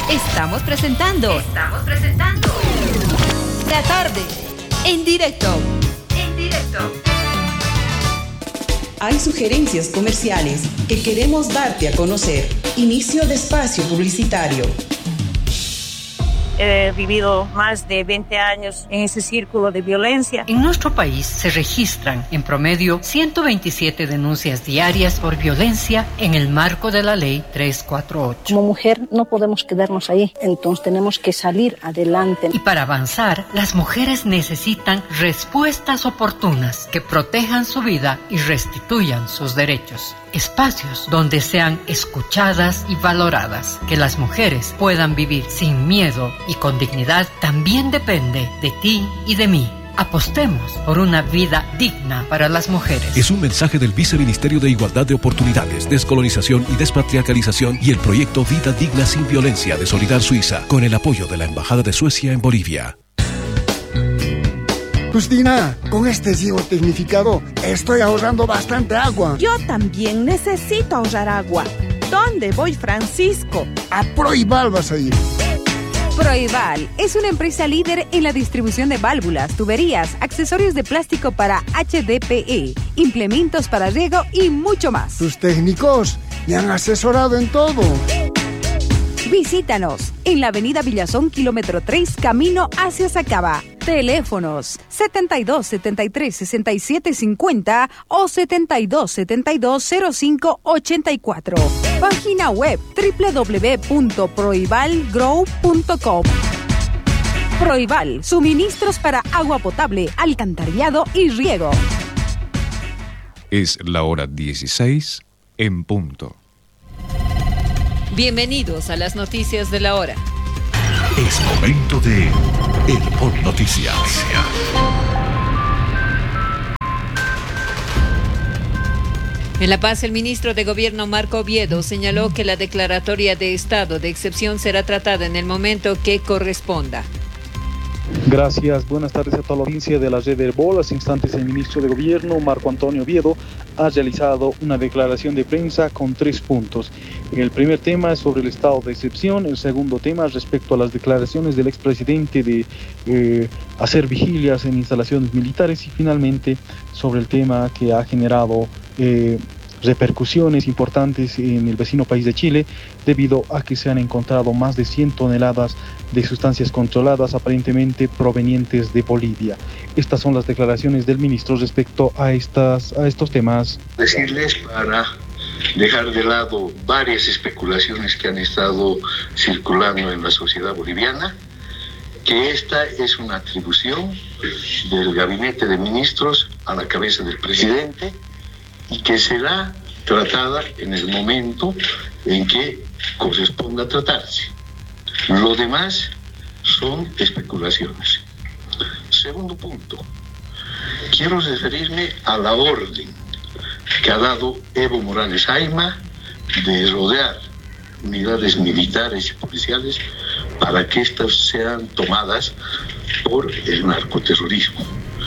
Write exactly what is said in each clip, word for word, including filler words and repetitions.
Estamos presentando. Estamos presentando. La tarde. En directo. En directo. Hay sugerencias comerciales que queremos darte a conocer. Inicio de espacio publicitario. He vivido más de veinte años en ese círculo de violencia. En nuestro país se registran en promedio ciento veintisiete denuncias diarias por violencia en el marco de la ley trescientos cuarenta y ocho. Como mujer no podemos quedarnos ahí, entonces tenemos que salir adelante. Y para avanzar, las mujeres necesitan respuestas oportunas que protejan su vida y restituyan sus derechos. Espacios donde sean escuchadas y valoradas. Que las mujeres puedan vivir sin miedo y con dignidad también depende de ti y de mí. Apostemos por una vida digna para las mujeres. Es un mensaje del Viceministerio de Igualdad de Oportunidades, Descolonización y Despatriarcalización y el proyecto Vida Digna Sin Violencia de Solidar Suiza, con el apoyo de la Embajada de Suecia en Bolivia. Justina, con este ciego tecnificado estoy ahorrando bastante agua. Yo también necesito ahorrar agua. ¿Dónde voy, Francisco? A Proibal vas a ir. Proibal es una empresa líder en la distribución de válvulas, tuberías, accesorios de plástico para H D P E, implementos para riego y mucho más. Tus técnicos me han asesorado en todo. Visítanos en la avenida Villazón, kilómetro tres, camino hacia Sacaba. Teléfonos setenta y dos, setenta y tres, sesenta y siete cincuenta o setenta y dos, setenta y dos, cero cinco ochenta y cuatro. Página web doble u doble u doble u punto proibal grow punto com. Proibal, suministros para agua potable, alcantarillado y riego. Es la hora dieciséis en punto. Bienvenidos a las noticias de la hora. Es momento de El Pol Noticias. En La Paz, el ministro de Gobierno Marco Oviedo señaló que la declaratoria de estado de excepción será tratada en el momento que corresponda. Gracias, buenas tardes a toda la audiencia de la red del Bol. Hace instantes el ministro de Gobierno, Marco Antonio Oviedo, ha realizado una declaración de prensa con tres puntos. El primer tema es sobre el estado de excepción, el segundo tema respecto a las declaraciones del expresidente de eh, hacer vigilias en instalaciones militares y finalmente sobre el tema que ha generado eh, repercusiones importantes en el vecino país de Chile debido a que se han encontrado más de cien toneladas de sustancias controladas aparentemente provenientes de Bolivia. Estas son las declaraciones del ministro respecto a, estas, a estos temas. Decirles para dejar de lado varias especulaciones que han estado circulando en la sociedad boliviana, que esta es una atribución del gabinete de ministros a la cabeza del presidente y que será tratada en el momento en que corresponda tratarse. Lo demás son especulaciones. Segundo punto, quiero referirme a la orden que ha dado Evo Morales Ayma de rodear unidades militares y policiales para que estas sean tomadas por el narcoterrorismo.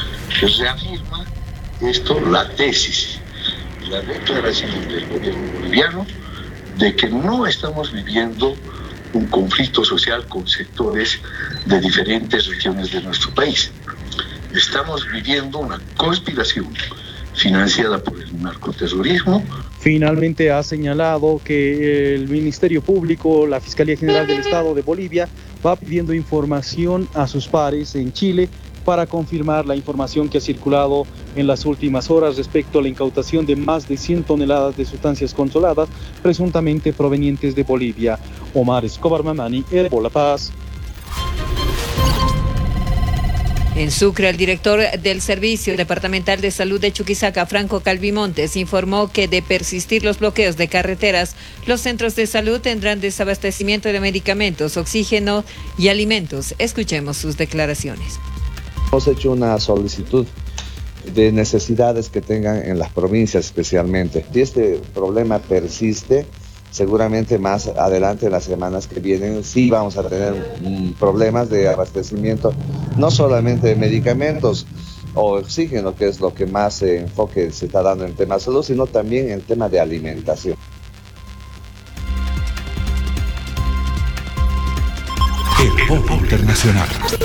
Reafirma esto la tesis, la declaración del gobierno boliviano de que no estamos viviendo un conflicto social con sectores de diferentes regiones de nuestro país. Estamos viviendo una conspiración financiada por el narcoterrorismo. Finalmente ha señalado que el Ministerio Público, la Fiscalía General del Estado de Bolivia, va pidiendo información a sus pares en Chile para confirmar la información que ha circulado en las últimas horas respecto a la incautación de más de cien toneladas de sustancias controladas presuntamente provenientes de Bolivia. Omar Escobar Mamani, El Bol La Paz. En Sucre, el director del Servicio Departamental de Salud de Chuquisaca, Franco Calvimontes, informó que de persistir los bloqueos de carreteras, los centros de salud tendrán desabastecimiento de medicamentos, oxígeno y alimentos. Escuchemos sus declaraciones. Hemos hecho una solicitud de necesidades que tengan en las provincias especialmente. Si este problema persiste, seguramente más adelante en las semanas que vienen sí vamos a tener mm, problemas de abastecimiento, no solamente de medicamentos o oxígeno, que es lo que más eh, enfoque se está dando en tema de salud, sino también en tema de alimentación. Herból Internacional.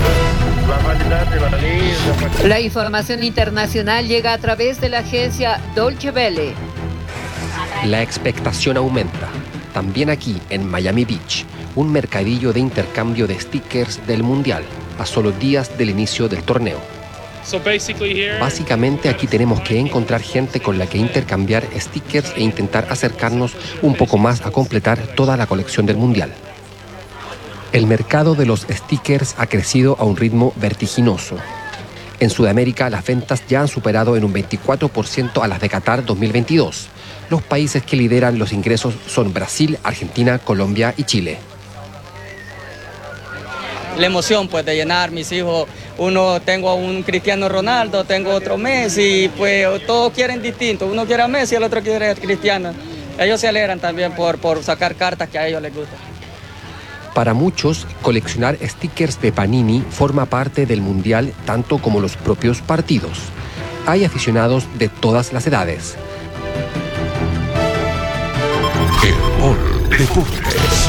La información internacional llega a través de la agencia Deutsche Welle. La expectación aumenta. También aquí, en Miami Beach, un mercadillo de intercambio de stickers del Mundial, a solo días del inicio del torneo. Básicamente aquí tenemos que encontrar gente con la que intercambiar stickers e intentar acercarnos un poco más a completar toda la colección del Mundial. El mercado de los stickers ha crecido a un ritmo vertiginoso. En Sudamérica las ventas ya han superado en un veinticuatro por ciento a las de Qatar dos mil veintidós. Los países que lideran los ingresos son Brasil, Argentina, Colombia y Chile. La emoción pues de llenar mis hijos, uno tengo a un Cristiano Ronaldo, tengo otro Messi, pues todos quieren distinto, uno quiere a Messi y el otro quiere a Cristiano. Ellos se alegran también por, por sacar cartas que a ellos les gustan. Para muchos, coleccionar stickers de Panini forma parte del Mundial tanto como los propios partidos. Hay aficionados de todas las edades. Herból Deportes.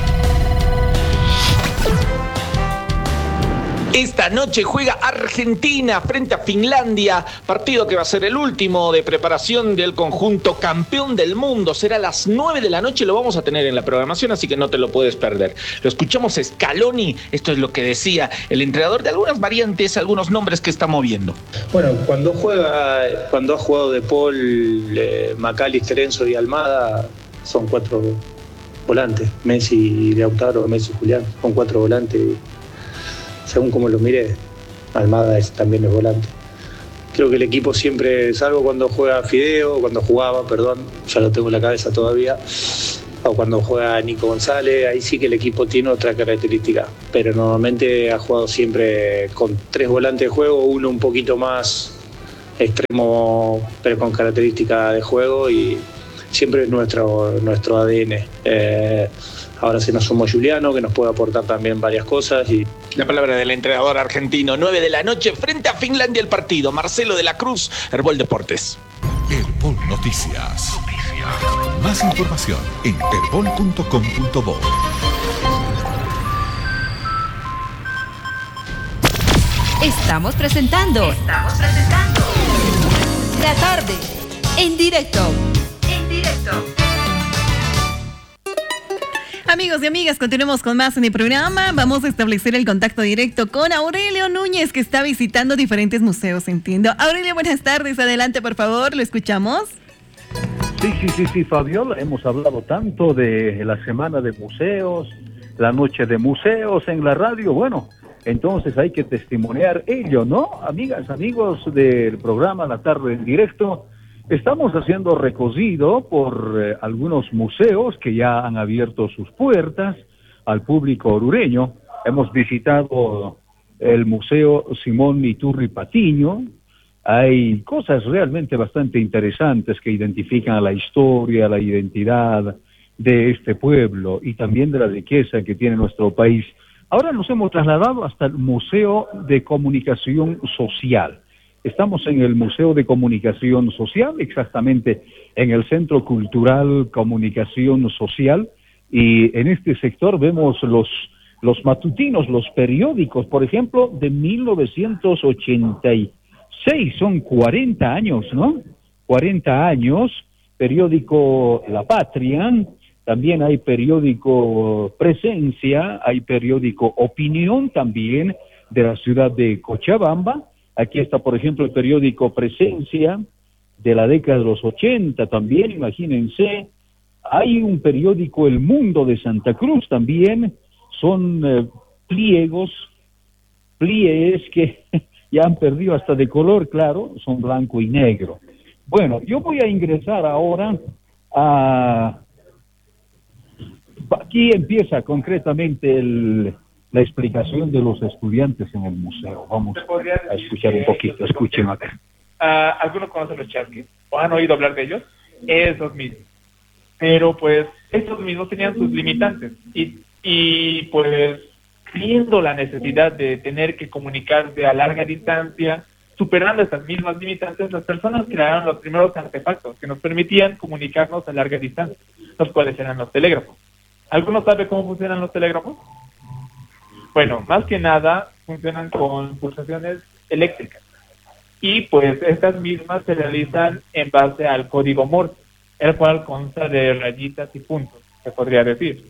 Esta noche juega Argentina frente a Finlandia, partido que va a ser el último de preparación del conjunto campeón del mundo. Será a las nueve de la noche, lo vamos a tener en la programación, así que no te lo puedes perder. Lo escuchamos a Scaloni, esto es lo que decía el entrenador de algunas variantes, algunos nombres que está moviendo. Bueno, cuando juega, cuando ha jugado De Paul, eh, McAllister, Enzo y Almada, son cuatro volantes. Messi y Lautaro, Messi y Julián, son cuatro volantes. Según como lo mire, Almada es, también es volante. Creo que el equipo siempre, salvo cuando juega Fideo, cuando jugaba, perdón, ya lo tengo en la cabeza todavía, o cuando juega Nico González, ahí sí que el equipo tiene otra característica. Pero normalmente ha jugado siempre con tres volantes de juego, uno un poquito más extremo, pero con característica de juego, y siempre es nuestro, nuestro A D N. Eh, Ahora se nos sumó Juliano, que nos puede aportar también varias cosas. Y la palabra del entrenador argentino, nueve de la noche, frente a Finlandia el partido. Marcelo de la Cruz, Herból Deportes. Herból Noticias. Noticias. Más información en herbol punto com punto bo. Estamos presentando. Estamos presentando. La tarde. En directo. En directo. Amigos y amigas, continuemos con más en el programa. Vamos a establecer el contacto directo con Aurelio Núñez, que está visitando diferentes museos, entiendo. Aurelio, buenas tardes. Adelante, por favor. ¿Lo escuchamos? Sí, sí, sí, sí, Fabiola. Hemos hablado tanto de la semana de museos, la noche de museos en la radio. Bueno, entonces hay que testimoniar ello, ¿no? Amigas, amigos del programa La Tarde en Directo, estamos haciendo recorrido por eh, algunos museos que ya han abierto sus puertas al público orureño. Hemos visitado el Museo Simón Iturri Patiño. Hay cosas realmente bastante interesantes que identifican la historia, la identidad de este pueblo y también de la riqueza que tiene nuestro país. Ahora nos hemos trasladado hasta el Museo de Comunicación Social. Estamos en el Museo de Comunicación Social, exactamente en el Centro Cultural Comunicación Social, y en este sector vemos los, los matutinos, los periódicos, por ejemplo, de mil novecientos ochenta y seis, son cuarenta años, ¿no? cuarenta años, periódico La Patria, también hay periódico Presencia, hay periódico Opinión también de la ciudad de Cochabamba. Aquí está, por ejemplo, el periódico Presencia de la década de los ochenta también, imagínense. Hay un periódico El Mundo de Santa Cruz también. Son eh, pliegos, pliegues que ya han perdido hasta de color, claro, son blanco y negro. Bueno, yo voy a ingresar ahora a... Aquí empieza concretamente el... la explicación de los estudiantes en el museo. Vamos a escuchar un poquito, escuchen acá. Uh, algunos conocen los chasquis, o han oído hablar de ellos, esos mismos. Pero pues, estos mismos tenían sus limitantes, y, y pues, viendo la necesidad de tener que comunicarse a larga distancia, superando estas mismas limitantes, las personas crearon los primeros artefactos que nos permitían comunicarnos a larga distancia, los cuales eran los telégrafos. ¿Alguno sabe cómo funcionan los telégrafos? bueno, más que nada funcionan con pulsaciones eléctricas. Y pues estas mismas se realizan en base al código Morse, el cual consta de rayitas y puntos, se podría decir.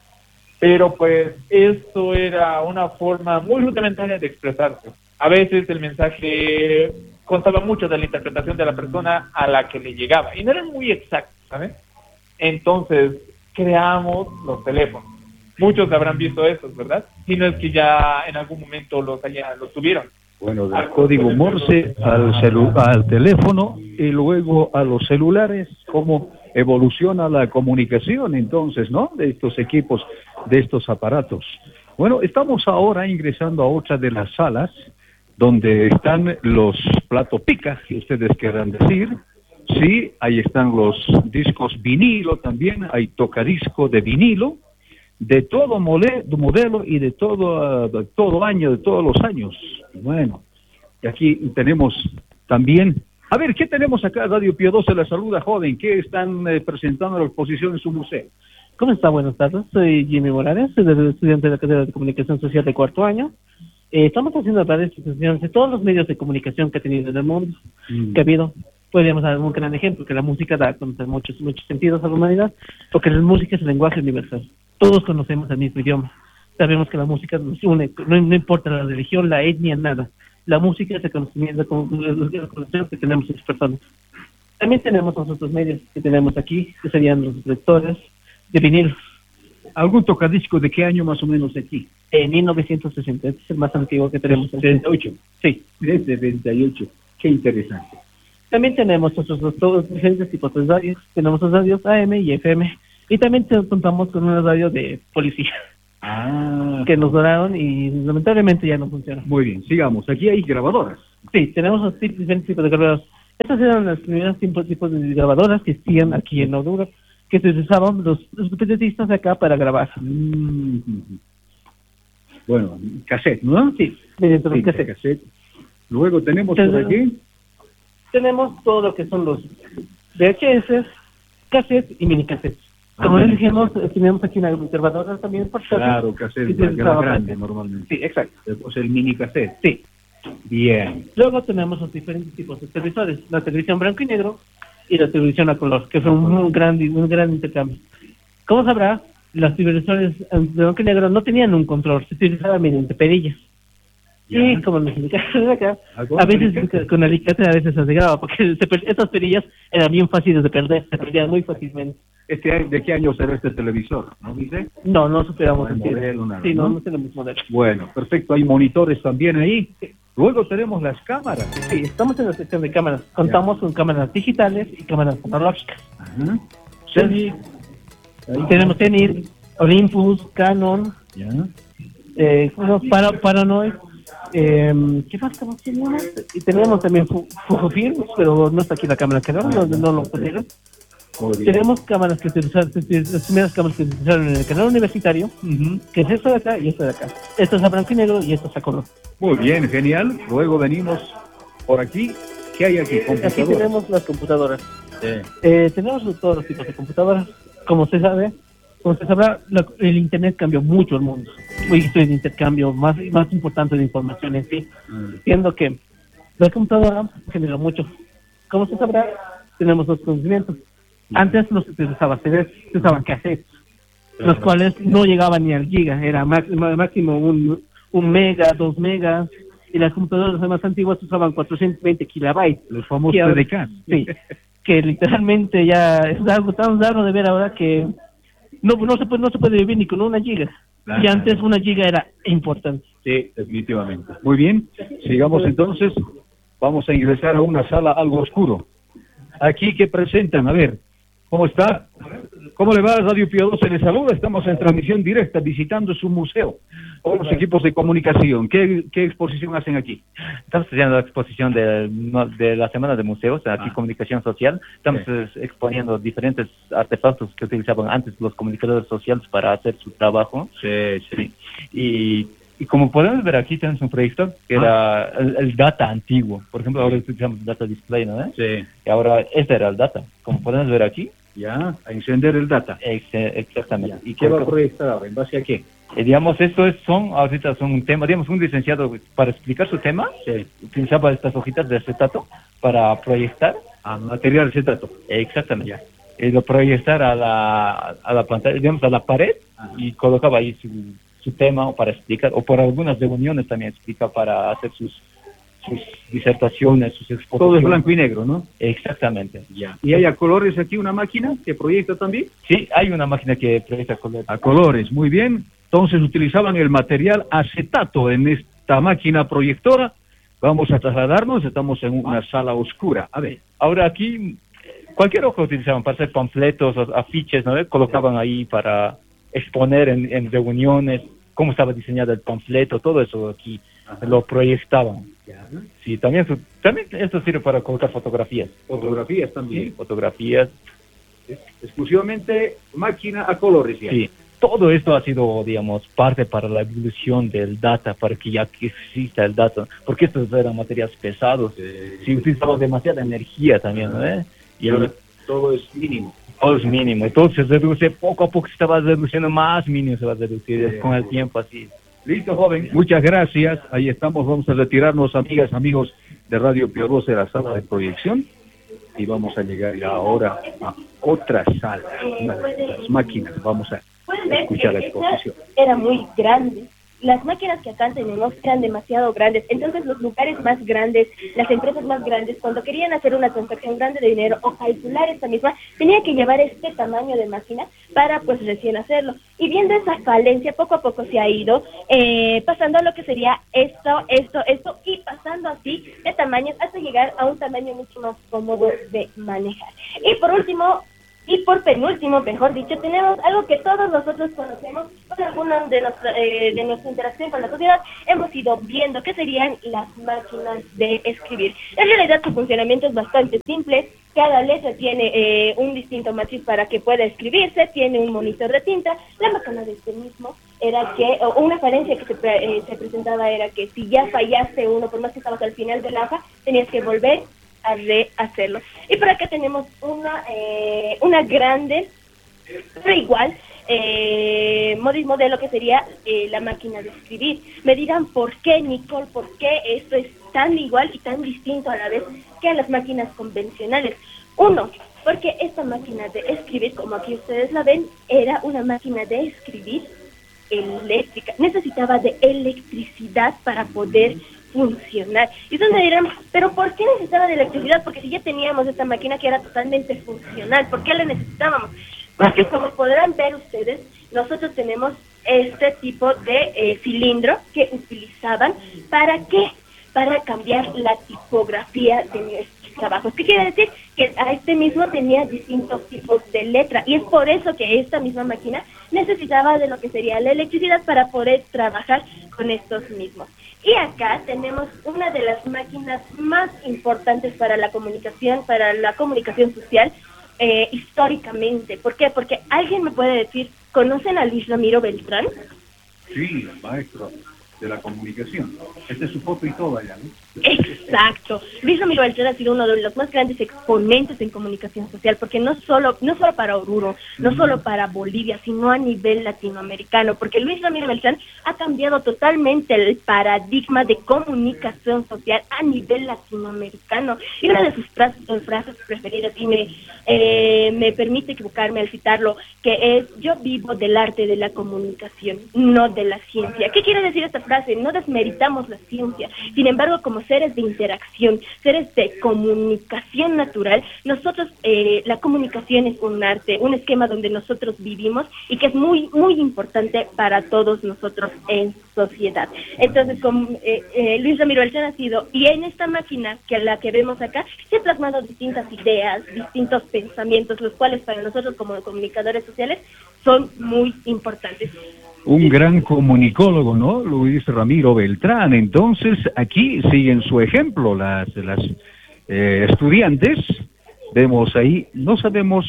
Pero pues esto era una forma muy rudimentaria de expresarse. A veces el mensaje constaba mucho de la interpretación de la persona a la que le llegaba y no era muy exacto, ¿sabes? Entonces creamos los teléfonos. Muchos habrán visto estos, ¿verdad? Si no es que ya en algún momento los, haya, los tuvieron. Bueno, del código Morse al, celu al teléfono y luego a los celulares, cómo evoluciona la comunicación entonces, ¿no? De estos equipos, de estos aparatos. Bueno, estamos ahora ingresando a otra de las salas donde están los plato pica, si ustedes quieran decir. Sí, ahí están los discos vinilo también, hay tocadisco de vinilo, de todo mole, de modelo y de todo, uh, de todo año, de todos los años. Bueno, y aquí tenemos también, a ver, ¿qué tenemos acá? Radio Pío doce la saluda, joven, ¿qué están eh, presentando la exposición en su museo? ¿Cómo está? Buenas tardes, soy Jimmy Morales, soy estudiante de la carrera de Comunicación Social de cuarto año. Eh, estamos haciendo varias exposiciones de todos los medios de comunicación que ha tenido en el mundo, mm. que ha habido. Podríamos dar un gran ejemplo, que la música da a conocer muchos, muchos sentidos a la humanidad, porque la música es el lenguaje universal. Todos conocemos el mismo idioma. Sabemos que la música nos une, no, no importa la religión, la etnia, nada. La música es el conocimiento, el conocimiento que tenemos las personas. También tenemos nosotros medios que tenemos aquí, que serían los lectores de vinilo. ¿Algún tocadisco de qué año más o menos aquí? En mil novecientos sesenta, este es el más antiguo que tenemos. ¿setenta y ocho? Sí. De setenta y ocho, qué interesante. También tenemos nosotros todos diferentes tipos de radios. Tenemos los radios A M y F M. Y también contamos con una radio de policía. Ah. Que nos donaron y lamentablemente ya no funciona. Muy bien, sigamos. Aquí hay grabadoras. Sí, tenemos los diferentes tipos de grabadoras. Estas eran las primeras tipos, tipos de grabadoras que existían aquí en Honduras, que se usaban los, los periodistas de acá para grabar. Mm-hmm. Bueno, cassette, ¿no? Sí, mediante los sí, cassettes. Cassette. Luego tenemos Entonces, por aquí... Tenemos todo lo que son los V H S, cassettes y mini cassettes. Como les dijimos, tenemos aquí una grabadora también. Por claro, cassette, la gran, grande normalmente. Sí, exacto. O sea, el mini cassette. Sí. Bien. Luego tenemos los diferentes tipos de televisores. La televisión blanco y negro y la televisión a color, que son un gran, un gran intercambio. Como sabrá, las televisores de blanco y negro no tenían un control, se utilizaban mediante perillas. Ya. Y como nos indicaron acá, a veces con, con alicate a veces se graba, porque se per estas perillas eran bien fáciles de perder, se perdían muy fácilmente. Este, ¿De qué año será este televisor? ¿No dice? No, no superamos el modelo. Nada, sí, no, no, no tenemos modelo. Bueno, perfecto, hay monitores también ahí. Sí. Luego tenemos las cámaras. Sí, estamos en la sección de cámaras. Contamos ya. con cámaras digitales y cámaras analógicas. Ajá. Zenith. Tenemos Zenith, Olympus, Canon, ya. eh, para, Paranoid. Eh, ¿Qué más tenemos? Y tenemos también Fujifilm, pero no está aquí la cámara, que no, no, no lo pusieron. Tenemos cámaras que se utilizaron, las primeras cámaras que se utilizaron en el canal universitario, uh-huh. que es esto de acá y esto de acá. Esto es a blanco y negro y esto es a color. Muy bien, genial. Luego venimos por aquí. ¿Qué hay aquí? Aquí tenemos las computadoras. Sí. Eh, tenemos todos los tipos de computadoras. Como se sabe, como se sabrá, la, el Internet cambió mucho el mundo. Hoy es el intercambio más, más importante de información en sí. Uh-huh. Siendo que la computadora genera mucho. Como se sabrá, tenemos los conocimientos. Antes no se usaban C Ds, se usaban cassettes, los cuales no llegaban ni al giga, era máximo, máximo un, un mega, dos megas, y las computadoras más antiguas usaban cuatrocientos veinte kilobytes. Los famosos T D K. Sí, que literalmente ya es algo tan raro de ver ahora que no, no, se, puede, no se puede vivir ni con una giga. Claro. Y antes una giga era importante. Sí, definitivamente. Muy bien, sigamos entonces, vamos a ingresar a una sala algo oscuro. Aquí, ¿qué presentan? A ver, ¿cómo está? ¿Cómo le va a Radio Pío doce? Le saluda, estamos en transmisión directa visitando su museo con los equipos de comunicación. ¿Qué, qué exposición hacen aquí? Estamos haciendo la exposición de, de la Semana de Museos, aquí ah. Comunicación Social. Estamos sí. exponiendo diferentes artefactos que utilizaban antes los comunicadores sociales para hacer su trabajo. Sí, sí. Y... Y como podemos ver aquí tenemos un proyecto que ah. era el, el data antiguo. Por ejemplo, ahora utilizamos data display, ¿no? Sí. Y ahora este era el data. Como podemos ver aquí, Ya, a encender el data. Ex exactamente. Ya. ¿Y qué va a proyectar ahora? ¿En base a qué? Eh, digamos, esto es, son, ahorita son un tema, digamos, un licenciado para explicar su tema, sí. utilizaba estas hojitas de acetato para proyectar. Ah, material acetato. Exactamente. Ya. Y lo proyectar a la, a la pantalla, digamos, a la pared, ajá, y colocaba ahí su, su tema para explicar, o por algunas reuniones también explica para hacer sus, sus disertaciones, sus exposiciones. Todo es blanco y negro, ¿no? Exactamente. Ya. ¿Y hay a colores aquí una máquina que proyecta también? Sí, hay una máquina que proyecta colores. A colores, muy bien. Entonces utilizaban el material acetato en esta máquina proyectora. Vamos a trasladarnos, estamos en una sala oscura. A ver. Ahora aquí, cualquier hoja utilizaban para hacer panfletos, afiches, ¿no? Colocaban ahí para exponer en, en reuniones cómo estaba diseñado el panfleto, todo eso aquí. Ajá. Lo proyectaban. Ya. Sí, también, su, también esto sirve para colocar fotografías. Fotografías también. Sí, fotografías. Exclusivamente máquina a colores. Ya. Sí. Todo esto ha sido, digamos, parte para la evolución del data, para que ya que exista el data, porque estos eran materiales pesados, sí, sí, utilizamos demasiada energía también, ¿no? ¿Eh? Y ahora todo es mínimo. Todo es mínimo, entonces se reduce, poco a poco se va reduciendo, más mínimo se va a reducir, sí, con el tiempo así. Listo, joven, muchas gracias, ahí estamos, vamos a retirarnos, amigas, amigos de Radio Pio doce de la sala de proyección, y vamos a llegar ya ahora a otra sala, una de las máquinas, vamos a escuchar la exposición. Era muy grande. Las máquinas que acá tenemos eran demasiado grandes. Entonces los lugares más grandes, las empresas más grandes, cuando querían hacer una transacción grande de dinero o calcular esta misma, tenían que llevar este tamaño de máquina para pues recién hacerlo. Y viendo esa falencia, poco a poco se ha ido eh, pasando a lo que sería esto, esto, esto, y pasando así de tamaños hasta llegar a un tamaño mucho más cómodo de manejar. Y por último, y por penúltimo, mejor dicho, tenemos algo que todos nosotros conocemos, por alguna de nuestra, eh, de nuestra interacción con la sociedad, hemos ido viendo que serían las máquinas de escribir. En realidad su funcionamiento es bastante simple, cada letra tiene eh, un distinto matriz para que pueda escribirse, tiene un monitor de tinta. La máquina de este mismo era que, o una falencia que se, eh, se presentaba era que si ya fallaste uno, por más que estabas al final de la hoja, tenías que volver a rehacerlo. Y por acá tenemos una eh, una grande, pero igual, eh, modismo de lo que sería eh, la máquina de escribir. Me dirán, ¿por qué, Nicole? ¿Por qué esto es tan igual y tan distinto a la vez que en las máquinas convencionales? Uno, porque esta máquina de escribir, como aquí ustedes la ven, era una máquina de escribir eléctrica. Necesitaba de electricidad para poder funcionar. Y ustedes me dirán, ¿pero por qué necesitaba de electricidad? Porque si ya teníamos esta máquina que era totalmente funcional, ¿por qué la necesitábamos? Porque como podrán ver ustedes, nosotros tenemos este tipo de eh, cilindro que utilizaban, ¿para qué? Para cambiar la tipografía de nuestros trabajos. ¿Qué quiere decir? Que a este mismo tenía distintos tipos de letra, y es por eso que esta misma máquina necesitaba de lo que sería la electricidad para poder trabajar con estos mismos. Y acá tenemos una de las máquinas más importantes para la comunicación, para la comunicación social, eh, históricamente. ¿Por qué? Porque alguien me puede decir, ¿conocen a Luis Ramiro Beltrán? Sí, maestro de la comunicación. Esta es su foto y todo allá, ¿no? Exacto. Luis Ramiro Beltrán ha sido uno de los más grandes exponentes en comunicación social, porque no solo no solo para Oruro, no mm. solo para Bolivia, sino a nivel latinoamericano, porque Luis Ramiro Beltrán ha cambiado totalmente el paradigma de comunicación social a nivel latinoamericano. Y una de sus frases, frases preferidas, y me, eh, me permite equivocarme al citarlo, que es: yo vivo del arte de la comunicación, no de la ciencia. ¿Qué quiere decir esta frase? No desmeritamos la ciencia, sin embargo, como seres de interacción, seres de comunicación natural, nosotros, eh, la comunicación es un arte, un esquema donde nosotros vivimos y que es muy, muy importante para todos nosotros en sociedad. Entonces, como, eh, eh, Luis Ramiro Beltrán ha sido, y en esta máquina que la que vemos acá, se han plasmado distintas ideas, distintos pensamientos, los cuales para nosotros como comunicadores sociales son muy importantes. Un gran comunicólogo, ¿no? Luis Ramiro Beltrán. Entonces, aquí siguen su ejemplo las, las eh, estudiantes. Vemos ahí, no sabemos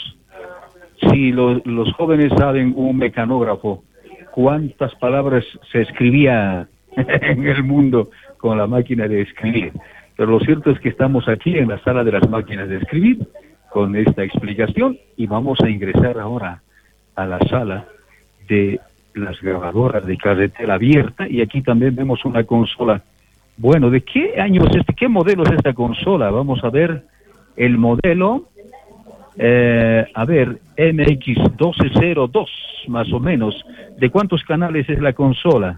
si lo, los jóvenes saben un mecanógrafo, cuántas palabras se escribía en el mundo con la máquina de escribir. Pero lo cierto es que estamos aquí en la sala de las máquinas de escribir, con esta explicación y vamos a ingresar ahora a la sala de las grabadoras de carretera abierta y aquí también vemos una consola. Bueno, ¿de qué año es este? ¿Qué modelo es esta consola? Vamos a ver el modelo, eh, a ver, M X doce cero dos más o menos. ¿De cuántos canales es la consola?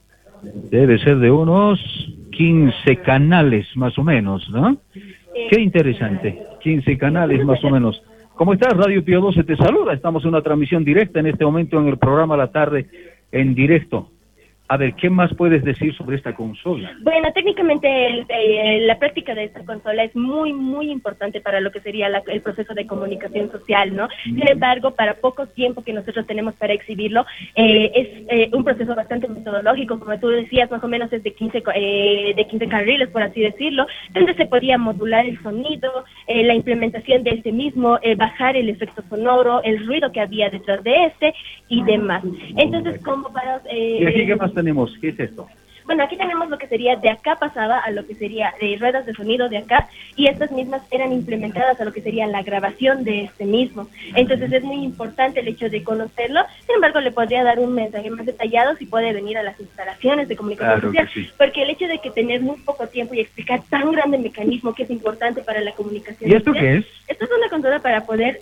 Debe ser de unos quince canales más o menos, ¿no? Qué interesante, quince canales más o menos. ¿Cómo estás? Radio Pío doce te saluda. Estamos en una transmisión directa en este momento en el programa La Tarde en directo. A ver, ¿qué más puedes decir sobre esta consola? Bueno, técnicamente el, eh, la práctica de esta consola es muy, muy importante para lo que sería la, el proceso de comunicación social, ¿no? Sin embargo, para poco tiempo que nosotros tenemos para exhibirlo, eh, es eh, un proceso bastante metodológico, como tú decías, más o menos es de quince, eh, de quince carriles, por así decirlo, donde se podía modular el sonido, eh, la implementación de este mismo, eh, bajar el efecto sonoro, el ruido que había detrás de este y demás. Entonces, como para... Eh, ¿Y aquí qué más tenemos? ¿Qué es esto? Bueno, aquí tenemos lo que sería de acá pasaba a lo que sería de ruedas de sonido de acá y estas mismas eran implementadas a lo que sería la grabación de este mismo. Entonces es muy importante el hecho de conocerlo. Sin embargo, le podría dar un mensaje más detallado si puede venir a las instalaciones de comunicación Claro social, que sí. porque el hecho de que tener muy poco tiempo y explicar tan grande mecanismo que es importante para la comunicación ¿Y esto social, qué es? Esto es una consola para poder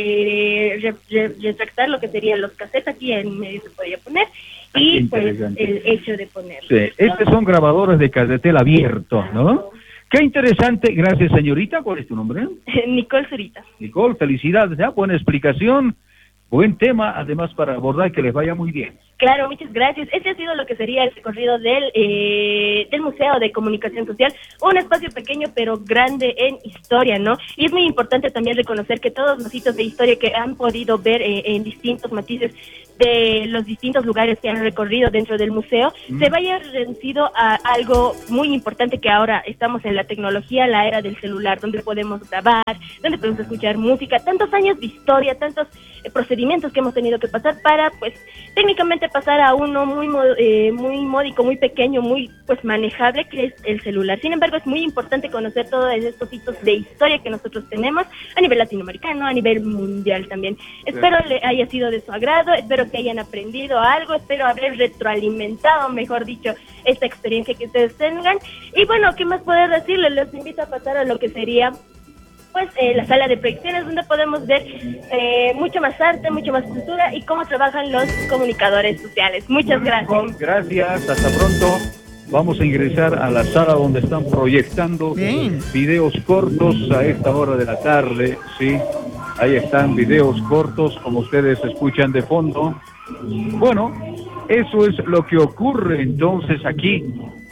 eh, re, re, retractar lo que serían los cassettes. Aquí en medio se podría poner y pues el hecho de ponerlo. Sí, estos son grabadores de carretera abierto, ¿no? Qué interesante. Gracias, señorita. ¿Cuál es tu nombre? Nicole Zurita. Nicole, felicidades. ¿Ya? Buena explicación. Buen tema, además, para abordar, que les vaya muy bien. Claro, muchas gracias. Este ha sido lo que sería el recorrido del, eh, del Museo de Comunicación Social, un espacio pequeño pero grande en historia, ¿no? Y es muy importante también reconocer que todos los hitos de historia que han podido ver eh, en distintos matices de los distintos lugares que han recorrido dentro del museo, mm. se vaya reducido a algo muy importante, que ahora estamos en la tecnología, la era del celular, donde podemos grabar, donde podemos escuchar música, tantos años de historia, tantos eh, procedimientos que hemos tenido que pasar para, pues, técnicamente pasar a uno muy eh, muy módico, muy pequeño, muy pues manejable, que es el celular. Sin embargo, es muy importante conocer todos estos hitos de historia que nosotros tenemos a nivel latinoamericano, a nivel mundial también. Espero le haya sido de su agrado, espero que hayan aprendido algo, espero haber retroalimentado, mejor dicho, esta experiencia que ustedes tengan. Y bueno, ¿qué más poder decirles? Les invito a pasar a lo que sería pues eh, la sala de proyecciones, donde podemos ver eh, mucho más arte, mucho más cultura y cómo trabajan los comunicadores sociales. Muchas gracias. Gracias, hasta pronto. Vamos a ingresar a la sala donde están proyectando Bien. videos cortos a esta hora de la tarde, sí. Ahí están videos cortos, como ustedes escuchan de fondo. Bueno, eso es lo que ocurre entonces aquí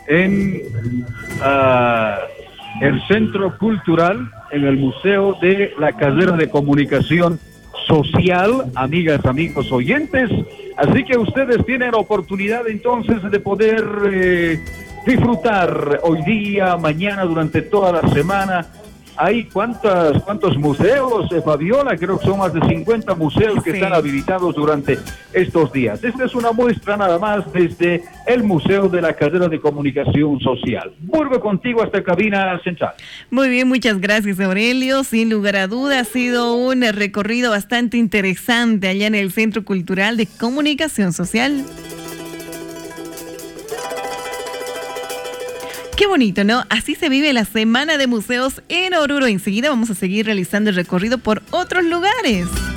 en uh, el Centro Cultural, en el Museo de la Carrera de Comunicación Social, amigas, amigos oyentes. Así que ustedes tienen oportunidad entonces de poder eh, disfrutar hoy día, mañana, durante toda la semana. Hay cuántas, cuántos museos, eh, Fabiola, creo que son más de cincuenta museos que sí. están habilitados durante estos días. Esta es una muestra nada más desde el Museo de la Carrera de Comunicación Social. Vuelvo contigo hasta cabina central. Muy bien, muchas gracias, Aurelio. Sin lugar a dudas, ha sido un recorrido bastante interesante allá en el Centro Cultural de Comunicación Social. Qué bonito, ¿no? Así se vive la Semana de Museos en Oruro. Enseguida vamos a seguir realizando el recorrido por otros lugares.